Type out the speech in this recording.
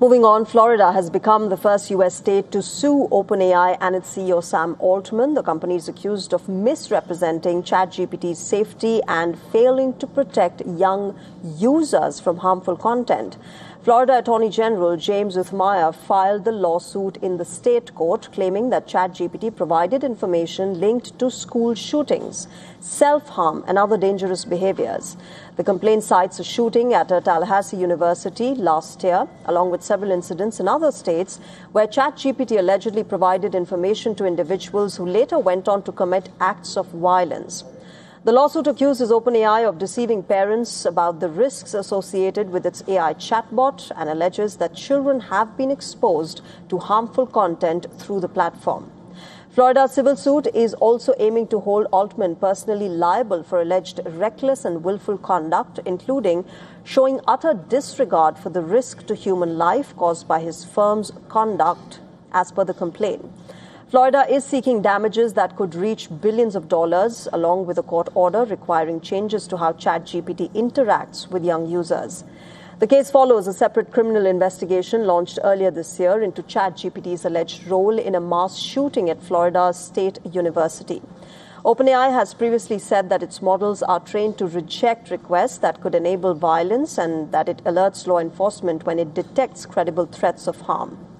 Moving on, Florida has become the first U.S. state to sue OpenAI and its CEO Sam Altman. The company is accused of misrepresenting ChatGPT's safety and failing to protect young users from harmful content. Florida Attorney General James Uthmeier filed the lawsuit in the state court, claiming that ChatGPT provided information linked to school shootings, self-harm, and other dangerous behaviors. The complaint cites a shooting at a Tallahassee university last year, along with several incidents in other states where ChatGPT allegedly provided information to individuals who later went on to commit acts of violence. The lawsuit accuses OpenAI of deceiving parents about the risks associated with its AI chatbot and alleges that children have been exposed to harmful content through the platform. Florida's civil suit is also aiming to hold Altman personally liable for alleged reckless and willful conduct, including showing utter disregard for the risk to human life caused by his firm's conduct, as per the complaint. Florida is seeking damages that could reach billions of dollars, along with a court order requiring changes to how ChatGPT interacts with young users. The case follows a separate criminal investigation launched earlier this year into ChatGPT's alleged role in a mass shooting at Florida State University. OpenAI has previously said that its models are trained to reject requests that could enable violence and that it alerts law enforcement when it detects credible threats of harm.